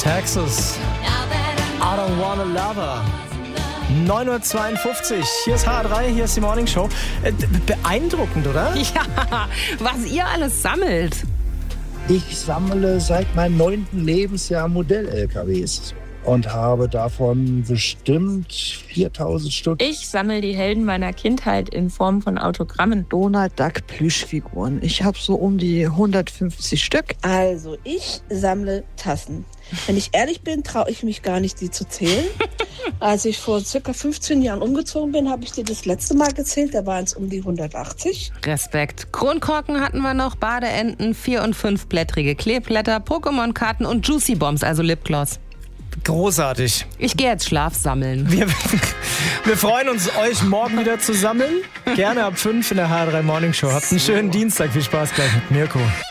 Texas. I don't wanna love her. 9.52 Uhr, hier ist H3, hier ist die Morning Show. Beeindruckend, oder? Ja, was ihr alles sammelt. Ich sammle seit meinem 9. Lebensjahr Modell-LKWs und habe davon bestimmt 4000 Stück. Ich sammle die Helden meiner Kindheit in Form von Autogrammen. Donald Duck Plüschfiguren. Ich habe so um die 150 Stück. Also ich sammle Tassen. Wenn ich ehrlich bin, traue ich mich gar nicht, die zu zählen. Als ich vor circa 15 Jahren umgezogen bin, habe ich die das letzte Mal gezählt. Da waren es um die 180. Respekt. Kronkorken hatten wir noch, Badeenten, 4- und 5-blättrige Kleeblätter, Pokémon-Karten und Juicy Bombs, also Lipgloss. Großartig. Ich gehe jetzt Schlaf sammeln. Wir freuen uns, euch morgen wieder zu sammeln. Gerne ab 5 in der H3 Morning Show. Habt einen schönen Dienstag. Viel Spaß gleich mit Mirko.